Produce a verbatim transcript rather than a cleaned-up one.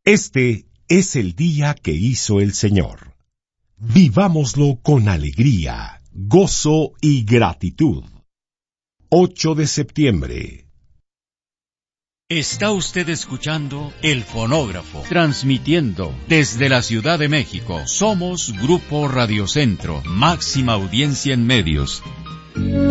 Este es el día que hizo el Señor. Vivámoslo con alegría, gozo y gratitud. ocho de septiembre. Está usted escuchando El Fonógrafo, transmitiendo desde la Ciudad de México. Somos Grupo Radio Centro, máxima audiencia en medios.